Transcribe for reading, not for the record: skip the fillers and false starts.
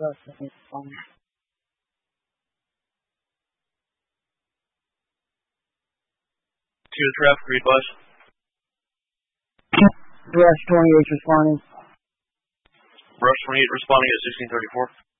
Rush 28 responding. To the traffic, read bus. Rush 28 responding. Rush 28 responding at 1634.